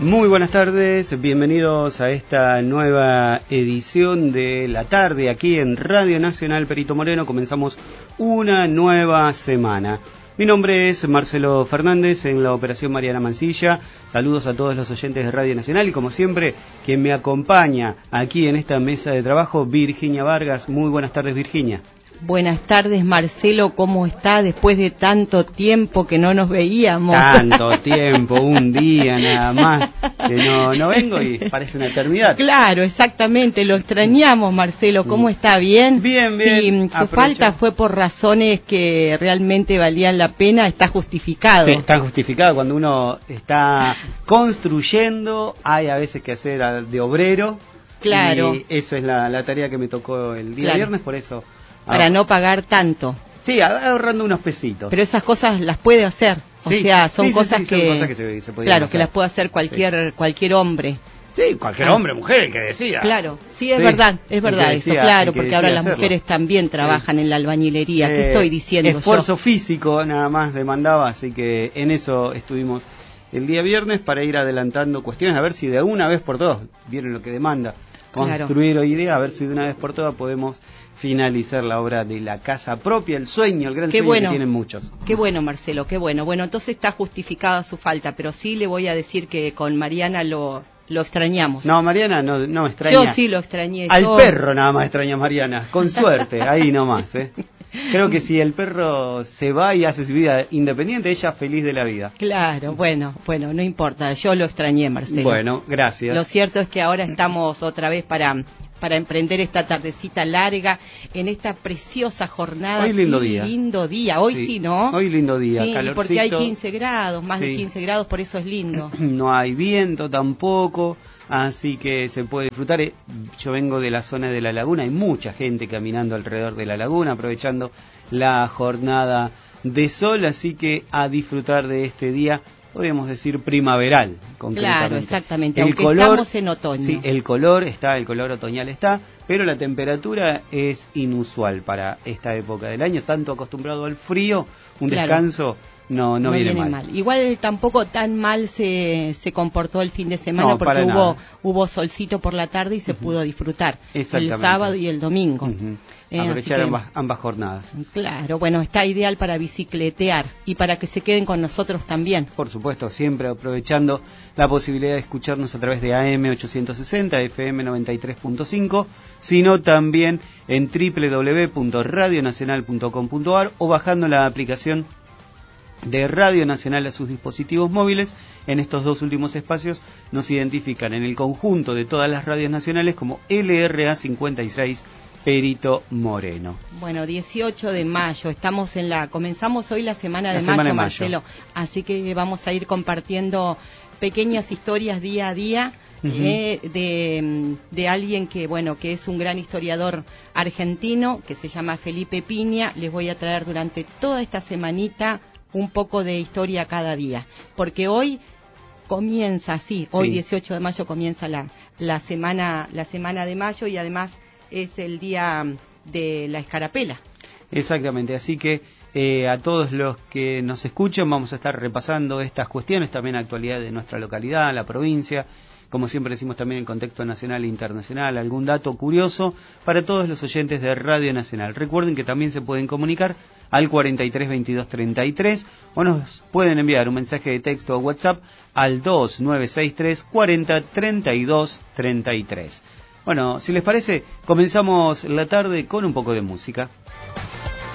Muy buenas tardes, bienvenidos a esta nueva edición de la tarde aquí en Radio Nacional Perito Moreno. Comenzamos una nueva semana. Mi nombre es Marcelo Fernández, en la operación Mariana Mancilla. Saludos a todos los oyentes de Radio Nacional y como siempre, quien me acompaña aquí en esta mesa de trabajo, Virginia Vargas. Muy buenas tardes, Virginia. Buenas tardes, Marcelo, ¿cómo está después de tanto tiempo que no nos veíamos? Tanto tiempo, un día nada más, que no vengo y parece una eternidad. Claro, exactamente, lo extrañamos, Marcelo, ¿cómo está? ¿Bien? Bien. Si su falta fue por razones que realmente valían la pena, está justificado. Sí, está justificado. Cuando uno está construyendo, hay a veces que hacer de obrero. Claro. Y esa es la tarea que me tocó el día viernes, por eso... Para no pagar tanto. Sí, ahorrando unos pesitos. Pero esas cosas las puede hacer. Sí, o sea, son cosas que... son cosas que se podían claro, hacer. que las puede hacer cualquier hombre. Sí, cualquier hombre, mujer, el que decida. Claro, sí, es verdad eso, claro, porque ahora las mujeres también trabajan en la albañilería. ¿Qué estoy diciendo esfuerzo físico nada más demandaba, así que en eso estuvimos el día viernes para ir adelantando cuestiones, a ver si de una vez por todas, vieron lo que demanda construir hoy día, a ver si de una vez por todas podemos finalizar la obra de la casa propia, el sueño, el gran sueño que tienen muchos. Qué bueno, Marcelo, qué bueno. Bueno, entonces está justificada su falta, pero sí le voy a decir que con Mariana lo extrañamos. No, Mariana no extraña. Yo sí lo extrañé. Al perro nada más extraña Mariana, con suerte, ahí nomás, Creo que si el perro se va y hace su vida independiente, ella feliz de la vida. Claro, bueno, no importa, yo lo extrañé, Marcelo. Bueno, gracias. Lo cierto es que ahora estamos otra vez para emprender esta tardecita larga en esta preciosa jornada. Hoy lindo día. Lindo día, hoy sí, ¿no? Hoy lindo día, sí, calorcito. Porque hay 15 grados, más de 15 grados, por eso es lindo. No hay viento tampoco, así que se puede disfrutar. Yo vengo de la zona de la laguna, hay mucha gente caminando alrededor de la laguna, aprovechando la jornada de sol, así que a disfrutar de este día, podríamos decir primaveral, concretamente. Claro, exactamente, aunque estamos en otoño. Sí, el color otoñal está, pero la temperatura es inusual para esta época del año. Tanto acostumbrado al frío, un descanso no viene mal. Igual tampoco tan mal se comportó el fin de semana, porque hubo solcito por la tarde y se pudo disfrutar el sábado y el domingo. Aprovechar ambas jornadas. Claro, bueno, está ideal para bicicletear y para que se queden con nosotros también. Por supuesto, siempre aprovechando la posibilidad de escucharnos a través de AM 860, FM 93.5, sino también en www.radionacional.com.ar o bajando la aplicación de Radio Nacional a sus dispositivos móviles. En estos dos últimos espacios nos identifican en el conjunto de todas las radios nacionales como LRA 56 Perito Moreno. Bueno, 18 de mayo, comenzamos hoy la semana de mayo, Marcelo, así que vamos a ir compartiendo pequeñas historias día a día. De alguien que es un gran historiador argentino, que se llama Felipe Piña. Les voy a traer durante toda esta semanita un poco de historia cada día, porque hoy comienza hoy 18 de mayo comienza la semana de mayo, y además es el día de la escarapela. Exactamente, así que a todos los que nos escuchan vamos a estar repasando estas cuestiones, también actualidad de nuestra localidad, la provincia, como siempre decimos también en contexto nacional e internacional, algún dato curioso para todos los oyentes de Radio Nacional. Recuerden que también se pueden comunicar al 43 22 33 o nos pueden enviar un mensaje de texto o WhatsApp al 2963 40 32 33. Bueno, si les parece, comenzamos la tarde con un poco de música.